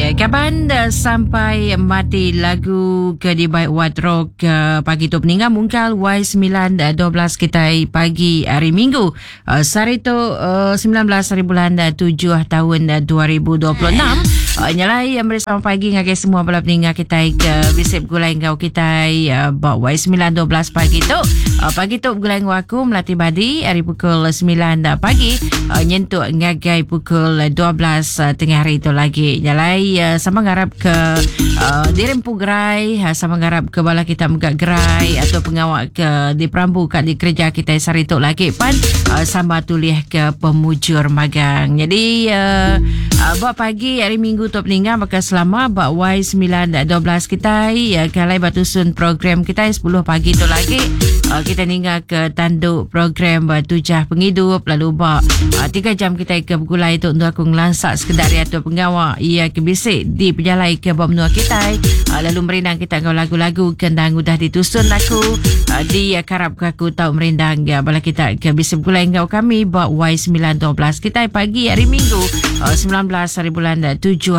Kapan sampai mati lagu ke di baik Wadrog pagi tu peninggal mungkal Y912 kita pagi hari Minggu Sarito 19 hari bulan 7 tahun 2026 nyalai bersama pagi ngagai semua bala peninggal kita ke bisip gulai ngau kita bawa Y912 pagi tu gulai ngau aku melatih badi hari pukul 9 pagi nyentuk ngagai pukul 12 tengah hari itu lagi nyalai sama ngarap ke dirempu gerai sama ngarap ke bala kita megak gerai atau pengawak ke di perambu kat di kerja kita sarituk lagi pan sama tulis ke pemujur magang jadi buat pagi hari Minggu tu peninggal maka selama buat Y912 kita kalai batusun program kita 10 pagi tu lagi kita ninggal ke tanduk program tujah penghidup lalu buat 3 jam kita ke bergulai tu untuk aku ngelansak sekedar atau pengawak ia ke bisik di penjalai ke buat menua kita lalu merindang kita ngau lagu-lagu kendang udah ditusun aku di karap aku tahu merindang bala kita ke bisik bergulai ngau kami buat Y912 kita pagi hari Minggu 19 hari bulan 7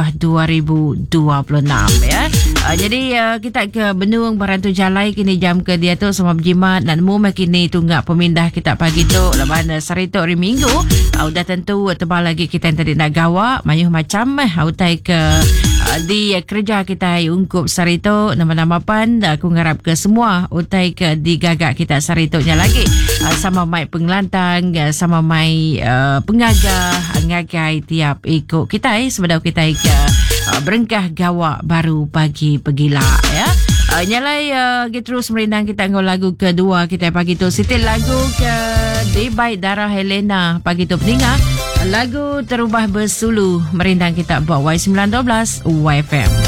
2026 ya. Jadi kita ke Benung Barantu Jalai kini jam ke dia tu sama berjimat dan mu kini tunggak pemindah kita pagi tu lepas sarito hari Minggu udah tentu tebal lagi kita yang tadi nak gawa mayuh macam utai ke di kerja kita ungkup sarito nama-nama pan aku ngarap ke semua utai ke digagak kita saritonya lagi sama mai pengelantang sama mai pengagah ngagai tiap ikut kita sebab kita ke berengkah gawa baru pagi pegila ya. Nyalai kita terus merindang kita ngau lagu kedua kita pagi tu sitil lagu ke di baik darah Helena pagi tu peninggal lagu terubah bersulu merindang kita buat Y912 YFM.